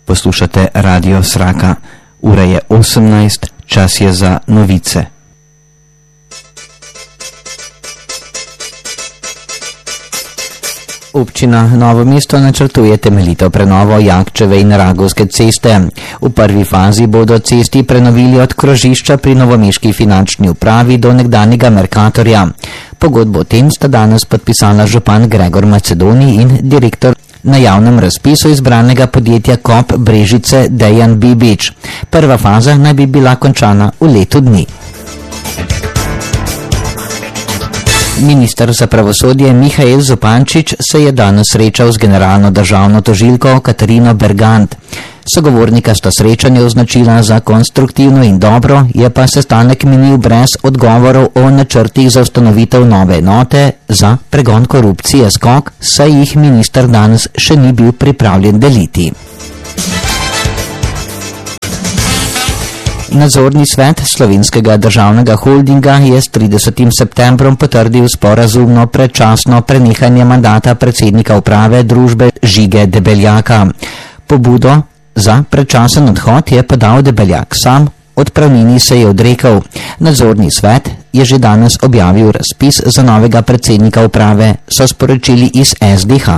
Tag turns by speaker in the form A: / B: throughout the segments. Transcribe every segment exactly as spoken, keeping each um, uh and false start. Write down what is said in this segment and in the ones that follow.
A: Poslušate Radio Sraka. Ura je osemnajst, čas je za novice. Občina Novo mesto načrtuje temeljito prenovo Jakčeve in Ragovske ceste. V prvi fazi bodo cesti prenovili od krožišča pri novomeški finančni upravi do nekdanjega Merkatorja. Pogodbo o tem sta danes podpisala župan Gregor Macedoni in direktor na javnem razpisu izbranega podjetja Kop Brežice Dejan Bibič. Prva faza naj bi bila končana v letu dni. Minister za pravosodje Mihael Zupančič se je danes srečal z generalno državno tožilko Katarino Bergant. Sogovornika sta srečanje označila za konstruktivno in dobro, je pa sestanek minil brez odgovorov o načrtih za ustanovitev nove enote za pregon korupcije Skok, saj jih minister danes še ni bil pripravljen deliti. Nadzorni svet Slovenskega državnega holdinga je s tridesetim septembrom potrdil sporazumno predčasno prenehanje mandata predsednika uprave družbe Žige Debeljaka. Pobudo za predčasen odhod je podal Debeljak sam, odpravnini se je odrekel. Nadzorni svet je že danes objavil razpis za novega predsednika uprave, so sporočili iz S D H.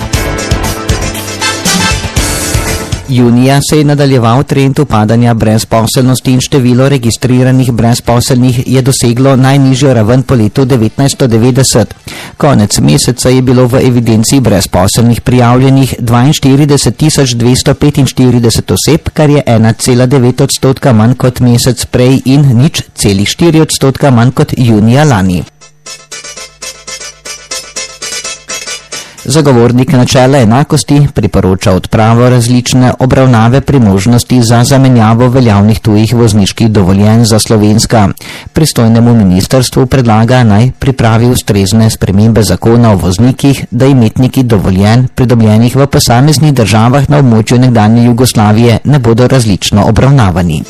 A: Junija se je nadaljeval trend upadanja brezposelnosti in število registriranih brezposelnih je doseglo najnižjo raven po letu devetnajststo devetdeset. Konec meseca je bilo v evidenci brezposelnih prijavljenih dvainštirideset tisoč dvesto petinštirideset oseb, kar je ena cela devet odstotka manj kot mesec prej in nič celih štiri odstotka manj kot junija lani. Zagovornik načela enakosti priporoča odpravo različne obravnave pri možnosti za zamenjavo veljavnih tujih vozniških dovoljenj za slovenska. Pristojnemu ministrstvu predlaga naj pripravi ustrezne spremembe zakona o voznikih, da imetniki dovoljenj, pridobljenih v posameznih državah na območju nekdanje Jugoslavije, ne bodo različno obravnavani.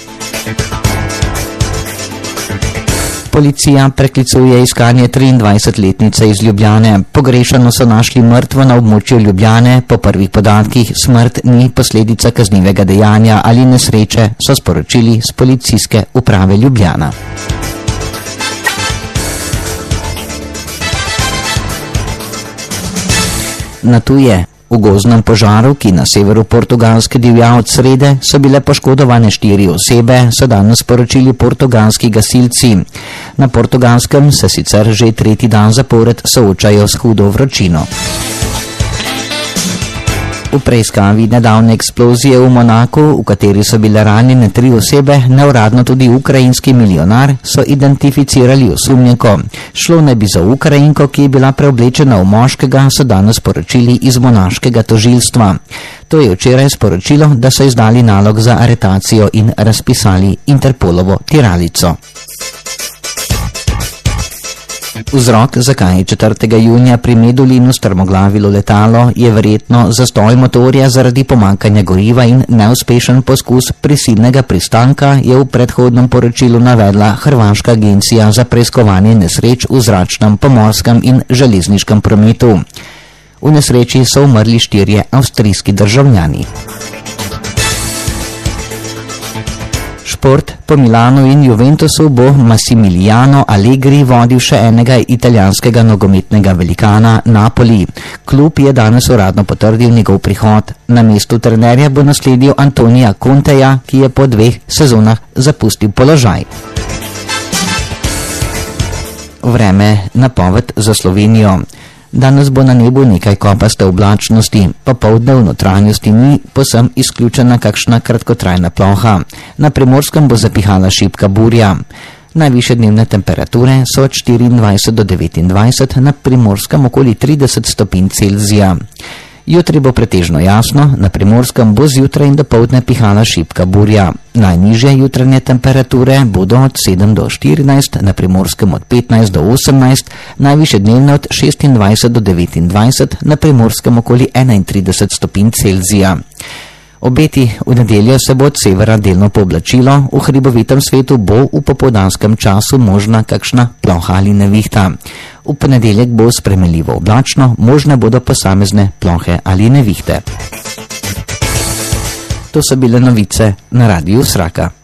A: Policija preklicuje iskanje triindvajsetletnice iz Ljubljane. Pogrešano so našli mrtvo na območju Ljubljane. Po prvih podatkih smrt ni posledica kaznivega dejanja ali nesreče, so sporočili z policijske uprave Ljubljana. Na tuje. V gozdnem požaru, ki na severu Portugalske divja od srede, so bile poškodovane štiri osebe, so danes sporočili portugalski gasilci. Na Portugalskem se sicer že tretji dan zapored soočajo s hudo vročino. V preiskavi nedavne eksplozije v Monaku, v kateri so bile ranjene tri osebe, neuradno tudi ukrajinski milijonar, so identificirali osumljenko. Šlo naj bi za Ukrajinko, ki je bila preoblečena v moškega, so danes sporočili iz monaškega tožilstva. To je včeraj sporočilo, da so izdali nalog za aretacijo in razpisali Interpolovo tiralico. Vzrok, zakaj je četrtega junija pri Medulinu strmoglavilo letalo, je verjetno zastoj motorja zaradi pomanjkanja goriva in neuspešen poskus prisilnega pristanka, je v predhodnem poročilu navedla hrvaška agencija za preiskovanje nesreč v zračnem, pomorskem in železniškem prometu. V nesreči so umrli štirje avstrijski državljani. Šport. Po Milanu in Juventusu bo Massimiliano Allegri vodil še enega italijanskega nogometnega velikana Napoli. Klub je danes uradno potrdil njegov prihod. Na mestu trenerja bo nasledil Antonija Conteja, ki je po dveh sezonah zapustil položaj. Vreme, napoved za Slovenijo. Danes bo na nebu nekaj kopaste oblačnosti, popoldne v notranjosti ni posem izključena kakšna kratkotrajna ploha. Na Primorskem bo zapihala šibka burja. Najvišje dnevne temperature so od štiriindvajset do devetindvajset, na Primorskem okoli trideset stopinj Celzija. Jutri bo pretežno jasno, na Primorskem bo zjutraj in dopoldne pihala šibka burja. Najnižje jutranje temperature bodo od sedem do štirinajst, na Primorskem od petnajst do osemnajst, najvišje dnevne od šestindvajset do devetindvajset, na Primorskem okoli enaintrideset stopinj Celzija. Obeti v nedeljo se bo od severa delno pooblačilo, v hribovitem svetu bo v popoldanskem času možna kakšna ploha ali nevihta. V ponedeljek bo spremenljivo oblačno, možne bodo posamezne plohe ali nevihte. To so bile novice na Radiu Sraka.